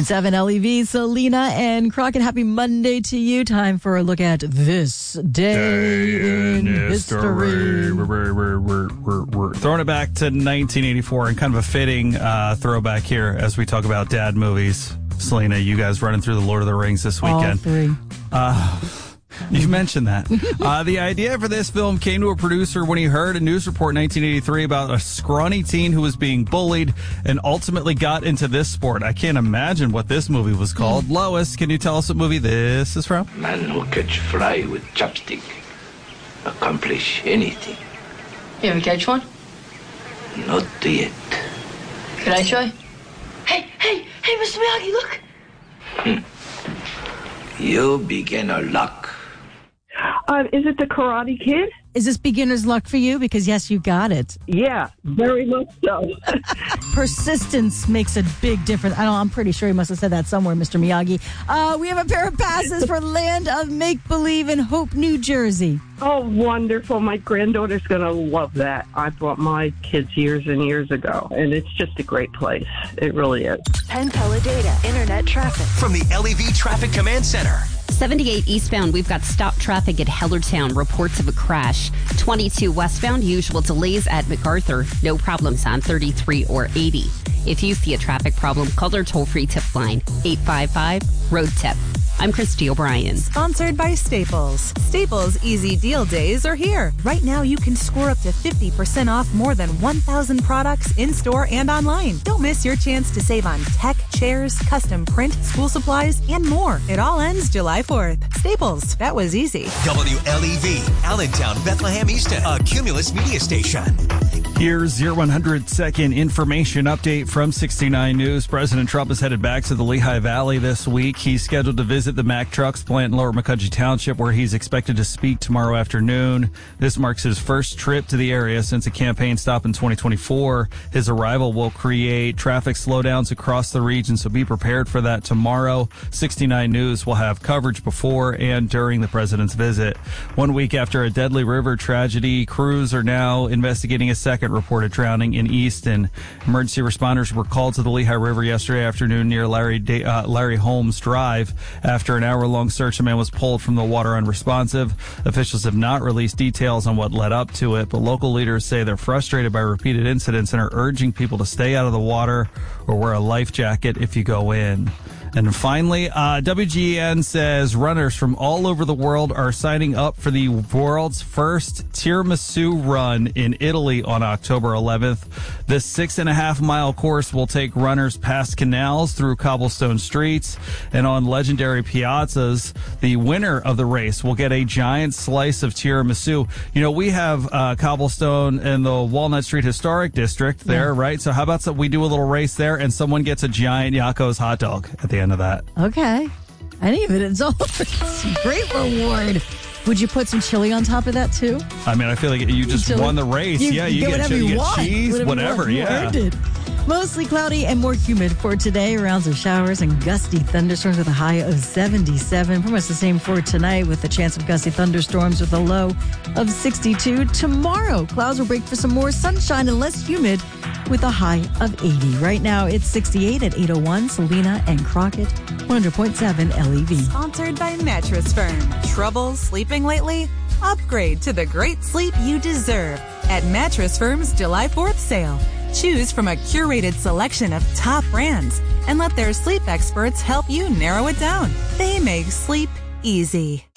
100.7 LEV, Selena and Crockett. Happy Monday to you. Time for a look at this day in history. We're throwing it back to 1984 and kind of a fitting throwback here as we talk about dad movies. Selena, you guys running through the Lord of the Rings this weekend. All three. You mentioned that. The idea for this film came to a producer when he heard a news report in 1983 about a scrawny teen who was being bullied and ultimately got into this sport. I can't imagine what this movie was called. Lois, can you tell us what movie this is from? Man who catch fly with chopstick accomplish anything. You ever catch one? Not yet. Can I try? Hey, Mr. Miyagi, look! You beginner luck. Is it the Karate Kid? Is this beginner's luck for you? Because, yes, you got it. Yeah, very much so. Persistence makes a big difference. I'm pretty sure he must have said that somewhere, Mr. Miyagi. We have a pair of passes for Land of Make-Believe in Hope, New Jersey. Oh, wonderful. My granddaughter's going to love that. I brought my kids years and years ago, and it's just a great place. It really is. Penn Teledata Internet Traffic. From the LEV Traffic Command Center. 78 eastbound, we've got stop traffic at Hellertown. Reports of a crash. 22 westbound, usual delays at MacArthur. No problems on 33 or 80. If you see a traffic problem, call our toll-free tip line, 855-ROAD-TIP. I'm Christy O'Brien. Sponsored by Staples. Staples Easy Deal Days are here. Right now, you can score up to 50% off more than 1,000 products in-store and online. Don't miss your chance to save on tech, chairs, custom print, school supplies, and more. It all ends July 4th. Staples. That was easy. WLEV, Allentown, Bethlehem, Easton, a Cumulus media station. Here's your 100-second information update from 69 News. President Trump is headed back to the Lehigh Valley this week. He's scheduled to visit the Mack Trucks plant in Lower McCudgee Township, where he's expected to speak tomorrow afternoon. This marks his first trip to the area since a campaign stop in 2024. His arrival will create traffic slowdowns across the region, so be prepared for that tomorrow. 69 News will have coverage before and during the president's visit. 1 week after a deadly river tragedy, crews are now investigating a second reported drowning in Easton. Emergency responders were called to the Lehigh River yesterday afternoon near Larry Holmes Drive. After an hour-long search, a man was pulled from the water unresponsive. Officials have not released details on what led up to it, but local leaders say they're frustrated by repeated incidents and are urging people to stay out of the water or wear a life jacket if you go in. And finally, WGN says runners from all over the world are signing up for the world's first tiramisu run in Italy on October 11th. This 6.5-mile course will take runners past canals, through cobblestone streets, and on legendary piazzas. The winner of the race will get a giant slice of tiramisu. You know, we have cobblestone in the Walnut Street Historic District there, right? So how about we do a little race there and someone gets a giant Yakko's hot dog at the end of that. Okay. Any of it. It's a great reward. Would you put some chili on top of that, too? I mean, I feel like you just won the race. You get whatever chili, you want. cheese, whatever. You earned it. Mostly cloudy and more humid for today. Rounds of showers and gusty thunderstorms with a high of 77. Pretty much the same for tonight with a chance of gusty thunderstorms with a low of 62. Tomorrow, clouds will break for some more sunshine and less humid with a high of 80. Right now, it's 68 at 8:01. Selena and Crockett, 100.7 LEV. Sponsored by Mattress Firm. Trouble sleeping lately? Upgrade to the great sleep you deserve at Mattress Firm's July 4th sale. Choose from a curated selection of top brands and let their sleep experts help you narrow it down. They make sleep easy.